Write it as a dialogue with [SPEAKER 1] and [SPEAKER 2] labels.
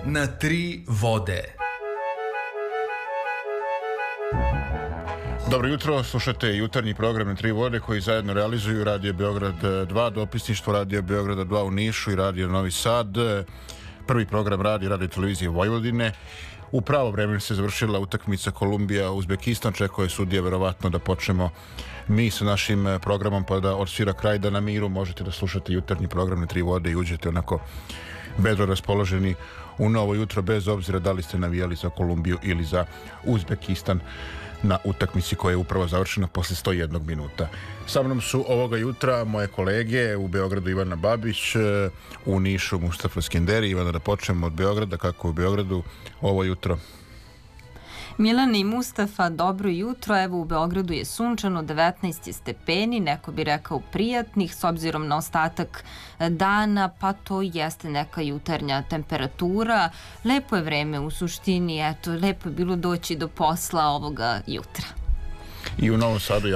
[SPEAKER 1] na tri vode.
[SPEAKER 2] Dobro jutro, slušate jutarnji program na tri vode koji zajedno realizuju Radio Beograd 2, dopisništvo Radio Beograda 2 u Nišu i Radio Novi Sad. Prvi program Radio televizije Vojvodine. U pravo vreme se završila utakmica Kolumbija-Uzbekistan. Čekao je sudija verovatno da počnemo mi sa našim programom pa da odsvira kraj, da na miru možete da slušate jutarnji program na tri vode i uđete onako bedro raspoloženi u novo jutro, bez obzira da li ste navijali za Kolumbiju ili za Uzbekistan na utakmici koja je upravo završena posle 101 minuta. Sa mnom su ovoga jutra moje kolege u Beogradu Ivana Babić, u Nišu Mustafa Skenderi. Ivana, da počnemo od Beograda. Kako u Beogradu ovo jutro?
[SPEAKER 3] Milana i Mustafa, dobro jutro. Evo u Beogradu je sunčano, 19 stepeni, neko bi rekao prijatnih, s obzirom na ostatak dana, pa to jeste neka jutarnja temperatura. Lepo je vreme u suštini, eto, lepo je bilo doći do posla ovoga jutra.
[SPEAKER 2] I u Novom Sadu